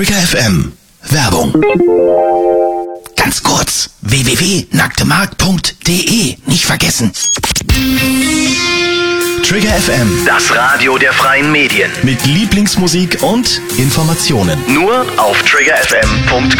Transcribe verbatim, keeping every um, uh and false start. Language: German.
Trigger F M. Werbung. Ganz kurz. w w w punkt nacktemarkt punkt d e. Nicht vergessen. Trigger F M. Das Radio der freien Medien. Mit Lieblingsmusik und Informationen. Nur auf trigger f m punkt com.